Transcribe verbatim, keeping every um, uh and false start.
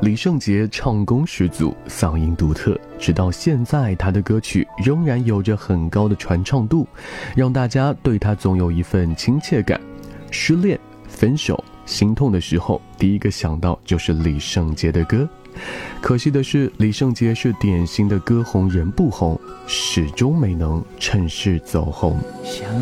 李圣杰唱功十足，嗓音独特，直到现在他的歌曲仍然有着很高的传唱度，让大家对他总有一份亲切感。失恋、分手、心痛的时候，第一个想到就是李圣杰的歌。可惜的是，李圣杰是典型的歌红人不红，始终没能趁势走红。